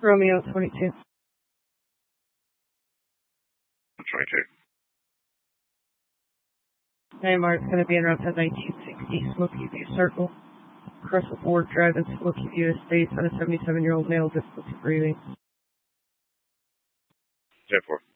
Romeo 22. 22. Landmark is going to be in around 1960 Smoky View Circle. Crystal Ford Drive in Smoky View Estates on a 77-year-old male difficulty breathing. 10-4.